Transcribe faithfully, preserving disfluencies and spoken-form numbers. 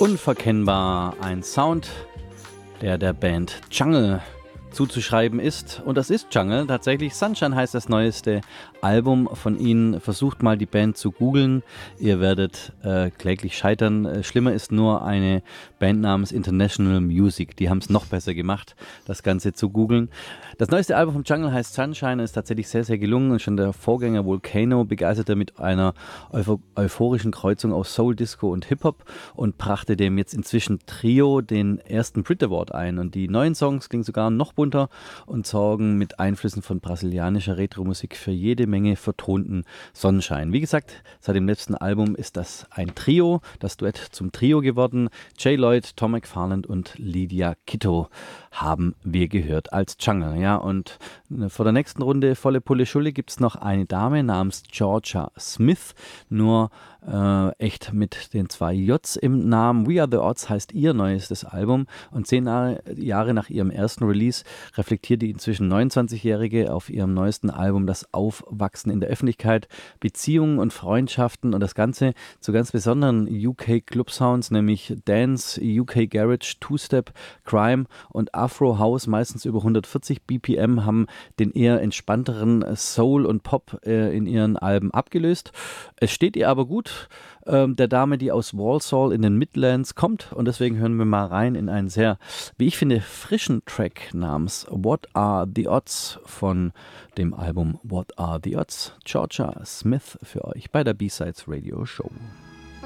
Unverkennbar ein Sound, der der Band Jungle zuzuschreiben ist. Und das ist Jungle. Tatsächlich Sunshine heißt das neueste Album von ihnen. Versucht mal die Band zu googeln. Ihr werdet äh, kläglich scheitern. Äh, schlimmer ist nur eine Band namens International Music. Die haben es noch besser gemacht, das Ganze zu googeln. Das neueste Album von Jungle heißt Sunshine, ist tatsächlich sehr, sehr gelungen. Und schon der Vorgänger Volcano begeisterte mit einer euphor- euphorischen Kreuzung aus Soul, Disco und Hip-Hop und brachte dem jetzt inzwischen Trio den ersten Brit Award ein. Und die neuen Songs klingen sogar noch bunter und sorgen mit Einflüssen von brasilianischer Retro-Musik für jede Menge vertonten Sonnenschein. Wie gesagt, seit dem letzten Album ist das ein Trio, das Duett zum Trio geworden. Jay Lloyd, Tom McFarland und Lydia Kitto haben wir gehört als Jungle. Ja, und vor der nächsten Runde volle Pulle Schulle gibt es noch eine Dame namens Georgia Smith, nur äh, echt mit den zwei J's im Namen. We Are The Odds heißt ihr neuestes Album und zehn Jahre nach ihrem ersten Release reflektiert die inzwischen neunundzwanzigjährige auf ihrem neuesten Album das Aufwachsen in der Öffentlichkeit, Beziehungen und Freundschaften und das Ganze zu ganz besonderen U K Club Sounds, nämlich Dance, U K Garage, Two-Step, Crime und Afro House, meistens über hundertvierzig B P M, haben den eher entspannteren Soul und Pop äh, in ihren Alben abgelöst. Es steht ihr aber gut, äh, der Dame, die aus Walsall in den Midlands kommt, und deswegen hören wir mal rein in einen sehr, wie ich finde, frischen Track namens What Are The Odds von dem Album What Are The Odds? Georgia Smith für euch bei der B-Sides Radio Show.